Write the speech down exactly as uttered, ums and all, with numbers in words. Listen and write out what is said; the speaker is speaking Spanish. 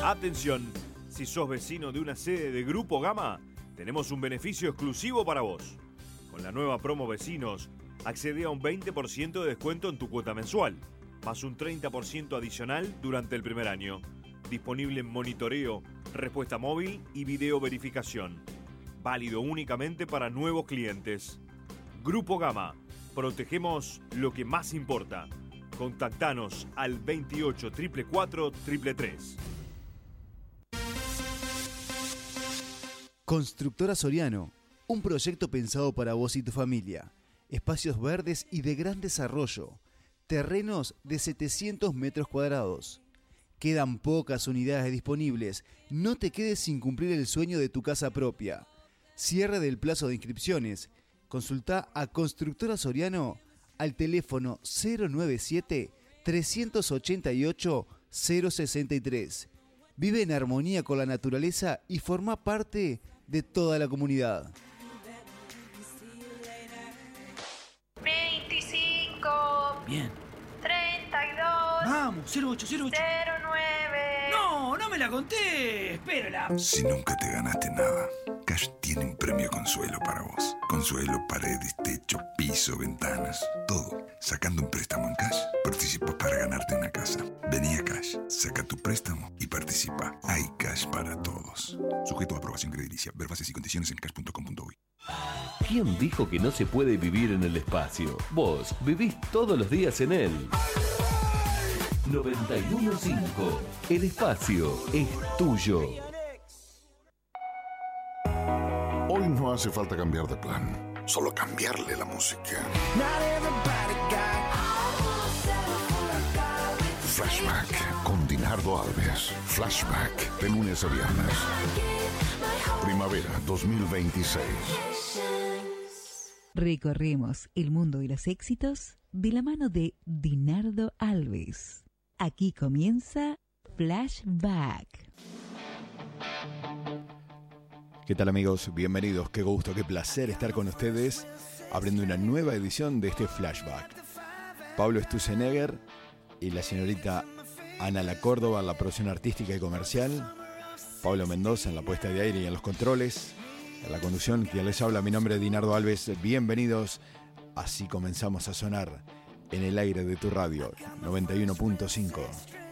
Atención, si sos vecino de una sede de Grupo Gama, tenemos un beneficio exclusivo para vos. Con la nueva promo Vecinos, accede a un veinte por ciento de descuento en tu cuota mensual, más un treinta por ciento adicional durante el primer año. Disponible en monitoreo, respuesta móvil y video verificación. Válido únicamente para nuevos clientes. Grupo Gama, protegemos lo que más importa. Contactanos al veintiocho, cuatro cuatro cuatro, tres tres tres. Constructora Soriano, un proyecto pensado para vos y tu familia. Espacios verdes y de gran desarrollo. Terrenos de setecientos metros cuadrados. Quedan pocas unidades disponibles. No te quedes sin cumplir el sueño de tu casa propia. Cierre del plazo de inscripciones. Consulta a Constructora Soriano al teléfono cero noventa y siete, tres ochenta y ocho, cero sesenta y tres. Vive en armonía con la naturaleza y forma parte de toda la comunidad. veinticinco. Bien. treinta y dos. Vamos, cero ocho, cero ocho. cero nueve. No, no me la conté. Espérala. Si nunca te ganaste nada, Cash tiene un premio Consuelo para vos. Consuelo, paredes, techo, piso, ventanas, todo. Sacando un préstamo en Cash, participas para ganarte una casa. Vení a Cash, saca tu préstamo y participa. Hay Cash para todos. Sujeto a aprobación crediticia. Ver bases y condiciones en cash punto com punto uy. ¿Quién dijo que no se puede vivir en el espacio? Vos vivís todos los días en él. noventa y uno punto cinco. El espacio es tuyo. Hoy no hace falta cambiar de plan, solo cambiarle la música. Flashback con Dinardo Alves. Flashback de lunes a viernes. Primavera dos mil veintiséis. Recorremos el mundo de los éxitos de la mano de Dinardo Alves. Aquí comienza Flashback. ¿Qué tal, amigos? Bienvenidos, qué gusto, qué placer estar con ustedes abriendo una nueva edición de este Flashback. Pablo Stusenegger y la señorita Ana La Córdoba en la producción artística y comercial, Pablo Mendoza en la puesta de aire y en los controles, en la conducción, quien les habla, mi nombre es Dinardo Alves. Bienvenidos, así comenzamos a sonar en el aire de tu radio, noventa y uno punto cinco.